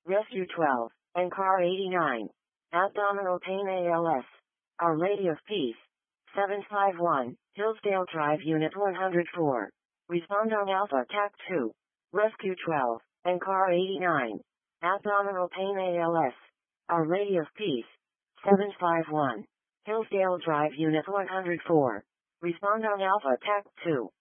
Rescue 12, and Car 89. Abdominal pain ALS. Our Lady of Peace. 751, Hillsdale Drive Unit 104. Respond on Alpha TAC 2. Rescue 12, and Car 89. Abdominal pain ALS. Our Lady of Peace. 751, Hillsdale Drive Unit 104. Respond on Alpha TAC 2.